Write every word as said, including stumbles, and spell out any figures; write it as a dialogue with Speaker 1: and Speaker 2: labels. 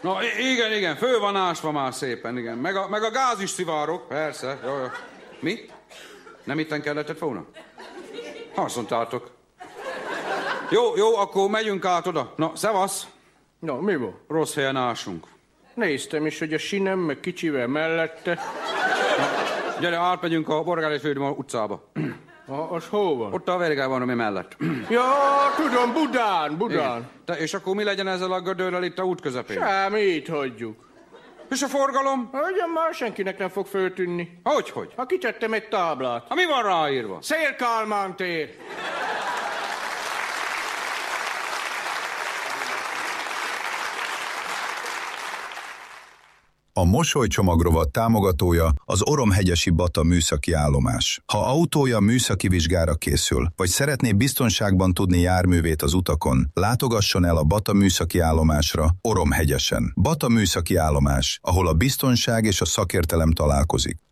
Speaker 1: Na igen, igen, fő van ásva már szépen, igen. Meg a, meg a gáz is szivárok, persze. Jó, jó. Mi? Nem itten kellettett volna? Azt mondtátok. Jó, jó, akkor megyünk át oda. Na, szevasz.
Speaker 2: Na, mi van?
Speaker 1: Rossz helyen ásunk.
Speaker 2: Néztem is, hogy a sinem meg kicsivel mellette.
Speaker 1: Na, gyere, átmegyünk a Borgári Fődöm utcába.
Speaker 2: Ha, az hol van?
Speaker 1: Ott a vergál van, ami mellett.
Speaker 2: Ja, tudom, Budán, Budán.
Speaker 1: Te, és akkor mi legyen ezzel a gödörrel itt a út közepén?
Speaker 2: Semmi, itt hagyjuk.
Speaker 1: És a forgalom?
Speaker 2: Ugyan már senkinek nem fog föltűnni.
Speaker 1: Hogy, hogy?
Speaker 2: Ha kitettem egy táblát.
Speaker 1: Ha mi van ráírva?
Speaker 2: Szél-Kálmán tér.
Speaker 3: A mosolycsomagrovat támogatója az Oromhegyesi Bata műszaki állomás. Ha autója műszaki vizsgára készül, vagy szeretné biztonságban tudni járművét az utakon, látogasson el a Bata műszaki állomásra Oromhegyesen. Bata műszaki állomás, ahol a biztonság és a szakértelem találkozik.